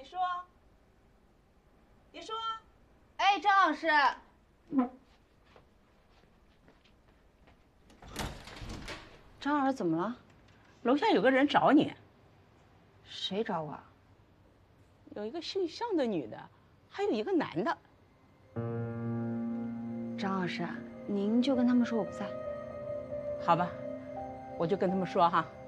你说，你说， 哎，张老师，张老师怎么了？ 楼下有个人找你， 谁找我？ 有一个姓向的女的，还有一个男的。 张老师，您就跟他们说我不在。 好吧，我就跟他们说哈。